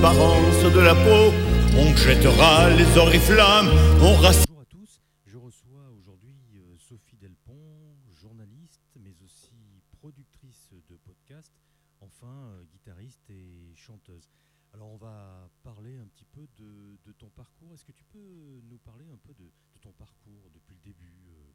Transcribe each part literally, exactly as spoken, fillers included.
transparence de la peau. On jettera les oriflammes, on rassasiera. Bonjour à tous, je reçois aujourd'hui euh, Sophie Delpont, journaliste, mais aussi productrice de podcast, enfin euh, guitariste et chanteuse. Alors on va parler un petit peu de, de ton parcours. Est-ce que tu peux nous parler un peu de, de ton parcours depuis le début, euh,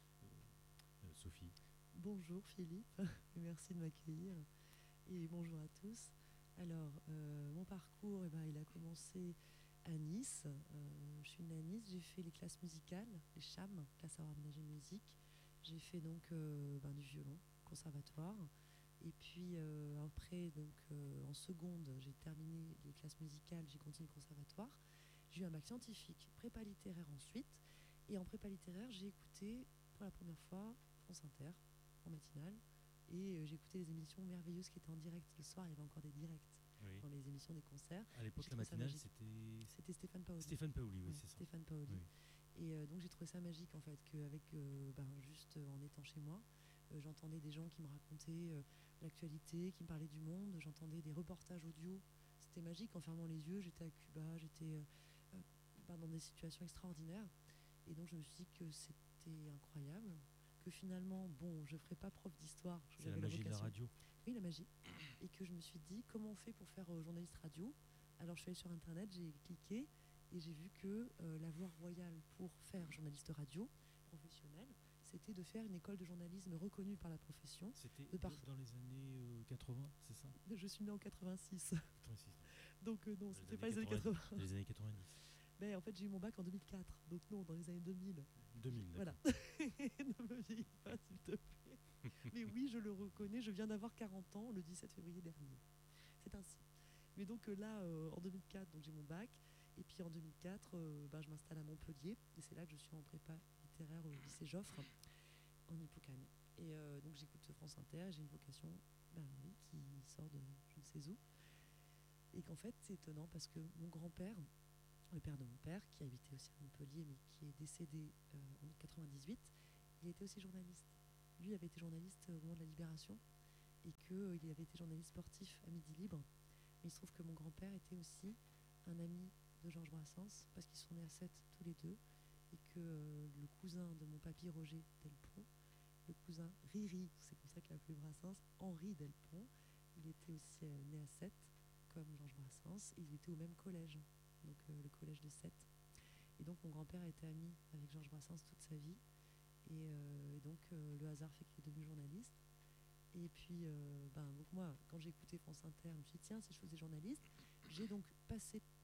euh, Sophie ? Bonjour Philippe, merci de m'accueillir et bonjour à tous. Alors, euh, mon parcours, eh ben, il a commencé à Nice. Euh, je suis née à Nice, j'ai fait les classes musicales, les C H A M, classes à aménagée musique. J'ai fait donc euh, ben, du violon, conservatoire. Et puis euh, après, donc, euh, en seconde, j'ai terminé les classes musicales, j'ai continué le conservatoire. J'ai eu un bac scientifique, prépa littéraire ensuite. Et en prépa littéraire, j'ai écouté pour la première fois France Inter en matinale. Et euh, j'ai écouté les émissions merveilleuses qui étaient en direct. Le soir, il y avait encore des directs Oui. dans les émissions des concerts. À l'époque, la matinale, c'était... C'était Stéphane Paoli. Stéphane Paoli, oui, Ouais, c'est ça. Stéphane Paoli. Oui. Et euh, donc, j'ai trouvé ça magique, en fait, qu'avec, euh, ben, juste euh, en étant chez moi, euh, j'entendais des gens qui me racontaient euh, l'actualité, qui me parlaient du monde. J'entendais des reportages audio. C'était magique. En fermant les yeux, j'étais à Cuba, j'étais euh, euh, ben, dans des situations extraordinaires. Et donc, je me suis dit que c'était incroyable. Que finalement, bon, je ne ferais pas prof d'histoire. C'est la magie de la radio. Oui, la magie. Et que je me suis dit, comment on fait pour faire euh, journaliste radio ? Alors, je suis allée sur Internet, j'ai cliqué et j'ai vu que euh, la voie royale pour faire journaliste radio professionnel, c'était de faire une école de journalisme reconnue par la profession. C'était par... dans les années euh, quatre-vingts, c'est ça ? Je suis née en quatre-vingt-six. quatre-vingt-six. Donc, euh, non, c'était pas les années quatre-vingts. quatre-vingts. Les années quatre-vingt-dix. Mais en fait, j'ai eu mon bac en deux mille quatre. Donc, non, dans les années deux mille. deux mille, voilà. Ne me vieillis pas, s'il te plaît. Mais oui, je le reconnais, je viens d'avoir quarante ans le dix-sept février dernier. C'est ainsi. Mais donc euh, là, euh, en deux mille quatre, donc j'ai mon bac. Et puis en deux mille quatre, euh, ben, je m'installe à Montpellier. Et c'est là que je suis en prépa littéraire au lycée Joffre, en Hippocamie. Et euh, donc j'écoute France Inter. J'ai une vocation, ben oui, qui sort de je ne sais où. Et qu'en fait, c'est étonnant parce que mon grand-père, le père de mon père, qui habitait aussi à Montpellier, mais qui est décédé euh, en quatre-vingt-dix-huit, il était aussi journaliste. Lui avait été journaliste au moment de la Libération et qu'il euh, avait été journaliste sportif à Midi Libre. Mais il se trouve que mon grand-père était aussi un ami de Georges Brassens parce qu'ils sont nés à Sète tous les deux et que euh, le cousin de mon papy Roger Delpont, le cousin Riri, c'est comme ça qu'il a appelé Brassens, Henri Delpont, il était aussi euh, né à Sète comme Georges Brassens et il était au même collège, donc euh, le collège de Sète. Et donc mon grand-père a été ami avec Georges Brassens toute sa vie. Et, euh, et donc euh, le hasard fait qu'il est devenu journaliste. Et puis euh, ben, donc moi, quand j'ai écouté France Inter, je me suis dit tiens, si je faisais journaliste, j'ai donc passé